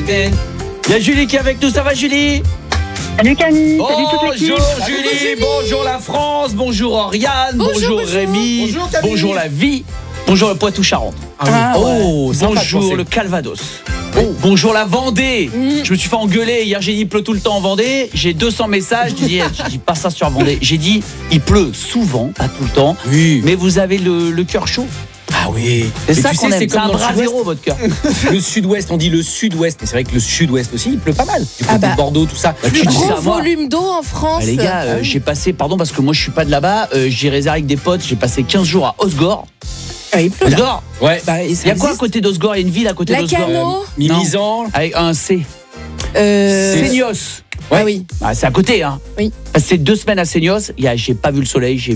again. Il y a Julie qui est avec nous, ça va Julie? Salut Camille, salut toute l'équipe. Bonjour Julie, bonjour la France, bonjour Oriane, bonjour Rémi, bonjour la vie, bonjour le Poitou-Charentes. Bonjour le Calvados. Bonjour la Vendée. Je me suis fait engueuler hier, j'ai dit il pleut tout le temps en Vendée. J'ai 200 messages, je dis pas ça sur Vendée. J'ai dit il pleut souvent, pas tout le temps, mais vous avez le cœur chaud. Ah oui. C'est ça qu'on aime, c'est c'est un comme bras zéro votre cœur. Le sud-ouest, on dit le sud-ouest, mais c'est vrai que le sud-ouest aussi, il pleut pas mal. Du côté de Bordeaux, tout ça. Tu dis ça, Gros moi. volume d'eau en France. Les gars, j'ai passé, pardon parce que moi je suis pas de là-bas, j'ai réservé avec des potes, j'ai passé 15 jours à Osgore. Il pleut là. Osgore. Ouais. Il y a quoi à côté d'Osgore? Il y a une ville à côté d'Osgore. Lacano. Mimizan. Avec un C. C'est Seignos. Ah oui. C'est à côté, hein. Oui. Passé 2 semaines à Seignos, j'ai pas vu le soleil, j'ai